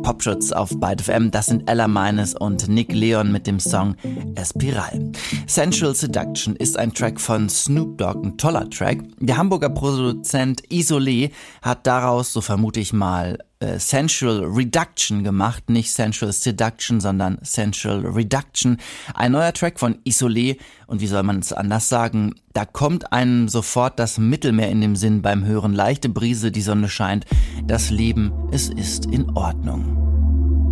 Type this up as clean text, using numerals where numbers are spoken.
Popschutz auf Byte FM. Das sind Ella Meines und Nick Leon mit dem Song Espiral. Sensual Seduction ist ein Track von Snoop Dogg, ein toller Track. Der Hamburger Produzent Isolé hat daraus, so vermute ich mal, Sensual Reduction gemacht. Nicht Sensual Seduction, sondern Sensual Reduction. Ein neuer Track von Isolé. Und wie soll man es anders sagen? Da kommt einem sofort das Mittelmeer in den Sinn beim Hören. Leichte Brise, die Sonne scheint. Das Leben, es ist in Ordnung.